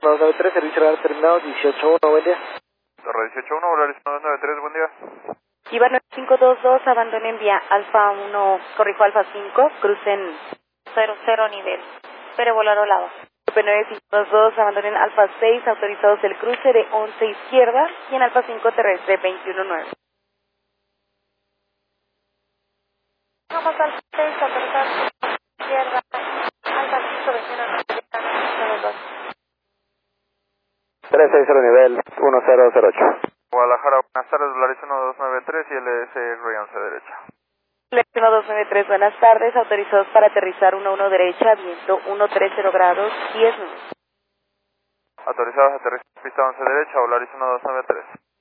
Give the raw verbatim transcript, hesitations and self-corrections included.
uno dos nueve tres, servicio radar terminado, dieciocho uno, buen día. Torre dieciocho uno, Volaris uno dos nueve tres, buen día. Ibar nueve cinco dos dos, abandonen vía Alfa uno, corrijo Alfa cinco, crucen cero cero nivel, espere volar a lado. nueve cinco dos dos, abandonen Alfa seis, autorizados el cruce de once izquierda y en Alfa cinco terrestre veintiuno nueve. Vamos al seis, autorizados izquierda, Alfa cinco veintiuno nueve. tres seis cero nivel, uno cero cero ocho. Guadalajara, buenas tardes, Volaris uno dos nueve tres y L S Roy once derecha. uno dos nueve tres, buenas tardes, autorizados para aterrizar uno uno derecha, viento uno treinta grados, diez minutos. Autorizados a aterrizar pista once derecha, Volaris uno dos nueve tres.